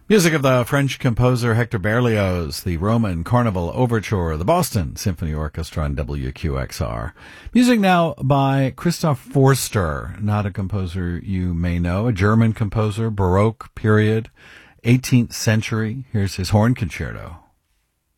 Music of the French composer Hector Berlioz, the Roman Carnival Overture, the Boston Symphony Orchestra on WQXR. Music now by Christoph Forster, not a composer you may know, a German composer, Baroque period, 18th century. Here's his horn concerto.